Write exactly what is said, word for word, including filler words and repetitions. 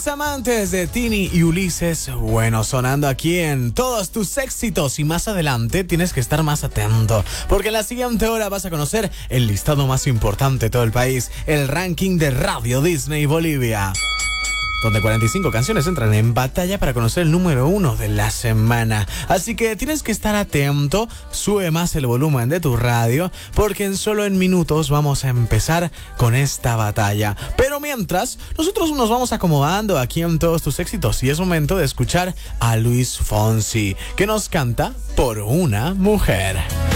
Amantes de Tini y Ulises, bueno, sonando aquí en todos tus éxitos, y más adelante tienes que estar más atento, porque en la siguiente hora vas a conocer el listado más importante de todo el país, el ranking de Radio Disney Bolivia, donde cuarenta y cinco canciones entran en batalla para conocer el número uno de la semana. Así que tienes que estar atento, sube más el volumen de tu radio, porque en solo en minutos vamos a empezar con esta batalla. Pero mientras, nosotros nos vamos acomodando aquí en todos tus éxitos, y es momento de escuchar a Luis Fonsi, que nos canta Por una mujer.